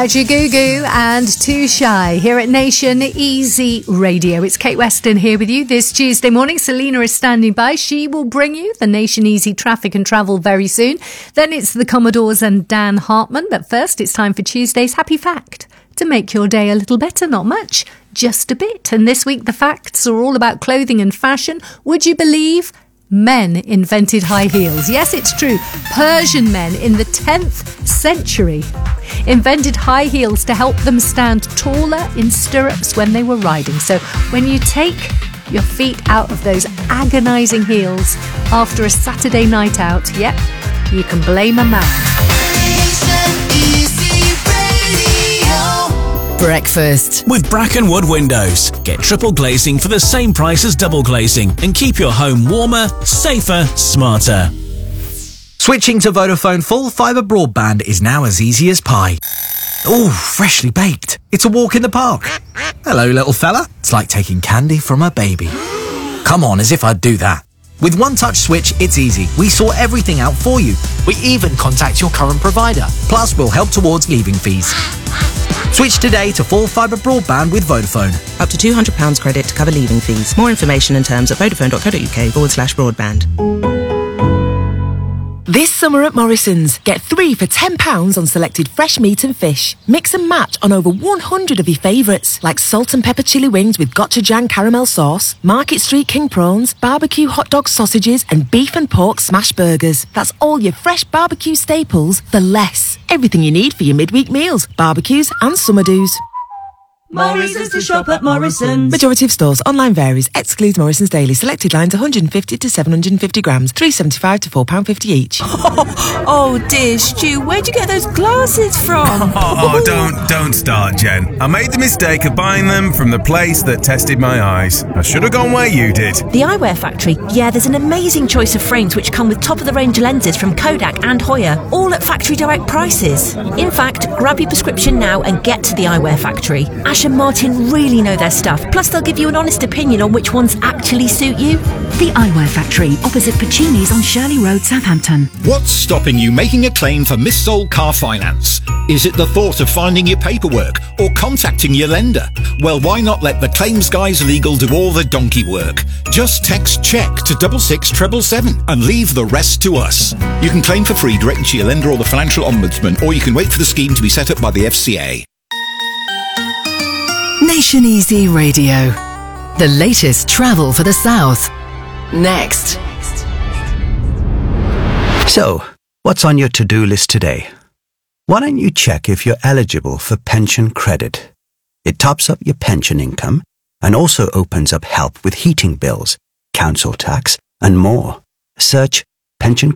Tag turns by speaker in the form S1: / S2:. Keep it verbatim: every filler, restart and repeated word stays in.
S1: Gugu and Too Shy here at Nation Easy Radio. It's Kate Weston here with you this Tuesday morning. Selena is standing by. She will bring you the Nation Easy traffic and travel very soon. Then it's the Commodores and Dan Hartman. But first, it's time for Tuesday's Happy Fact. To make your day a little better, not much, just a bit. And this week, the facts are all about clothing and fashion. Would you believe men invented high heels? Yes, it's true. Persian men in the tenth century invented high heels to help them stand taller in stirrups when they were riding. So when you take your feet out of those agonising heels after a Saturday night out, yep, you can blame a man.
S2: Breakfast with Brackenwood Windows. Get triple glazing for the same price as double glazing and keep your home warmer, safer, smarter.
S3: Switching to Vodafone full fibre broadband is now as easy as pie. Ooh, freshly baked. It's a walk in the park. Hello, little fella. It's like taking candy from a baby. Come on, as if I'd do that. With One Touch Switch, it's easy. We sort everything out for you. We even contact your current provider. Plus, we'll help towards leaving fees. Switch today to full fibre broadband with Vodafone.
S4: Up to two hundred pounds credit to cover leaving fees. More information and terms at vodafone.co.uk forward slash broadband.
S5: This summer at Morrison's, get three for ten pounds on selected fresh meat and fish. Mix and match on over one hundred of your favourites, like salt and pepper chili wings with gochujang caramel sauce, Market Street king prawns, barbecue hot dog sausages and beef and pork smash burgers. That's all your fresh barbecue staples for less. Everything you need for your midweek meals, barbecues and summer do's.
S6: Morrison's to shop at Morrison's.
S5: Majority of stores. Online varies. Excludes Morrison's Daily. Selected lines one hundred fifty to seven hundred fifty grams. three pounds seventy-five to four pounds fifty each.
S6: Oh, oh dear, Stu, where'd you get those glasses from?
S7: Oh, don't, don't start, Jen. I made the mistake of buying them from the place that tested my eyes. I should have gone where you did.
S8: The Eyewear Factory. Yeah, there's an amazing choice of frames which come with top-of-the-range lenses from Kodak and Hoya, all at factory direct prices. In fact, grab your prescription now and get to the Eyewear Factory. Ash and Martin really know their stuff. Plus, they'll give you an honest opinion on which ones actually suit you.
S9: The Eyewear Factory, opposite Puccini's on Shirley Road, Southampton.
S10: What's stopping you making a claim for missold car finance? Is it the thought of finding your paperwork or contacting your lender? Well, why not let the Claims Guys Legal do all the donkey work? Just text check to double six treble seven and leave the rest to us. You can claim for free directly to your lender or the Financial Ombudsman, or you can wait for the scheme to be set up by the F C A.
S2: Nation Easy Radio. The latest travel for the South. Next.
S11: So, what's on your to-do list today? Why don't you check if you're eligible for pension credit? It tops up your pension income and also opens up help with heating bills, council tax, and more. Search pension